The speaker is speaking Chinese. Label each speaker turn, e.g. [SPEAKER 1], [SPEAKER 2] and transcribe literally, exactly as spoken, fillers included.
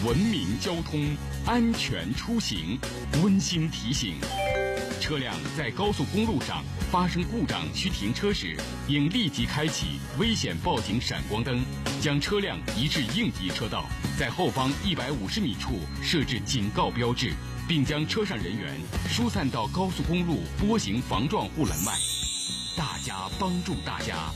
[SPEAKER 1] 文明交通，安全出行。温馨提醒：车辆在高速公路上发生故障需停车时，应立即开启危险报警闪光灯，将车辆移至应急车道，在后方一百五十米处设置警告标志，并将车上人员疏散到高速公路波形防撞护栏外。大家帮助大家。